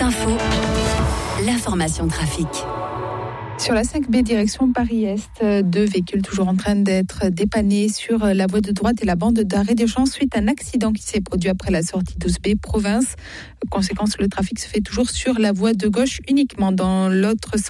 Info, l'information trafic. Sur la 5B direction Paris-Est, 2 véhicules toujours en train d'être dépannés sur la voie de droite et la bande d'arrêt d'urgence suite à un accident qui s'est produit après la sortie 12B province. Conséquence, le trafic se fait toujours sur la voie de gauche uniquement. Dans l'autre sens,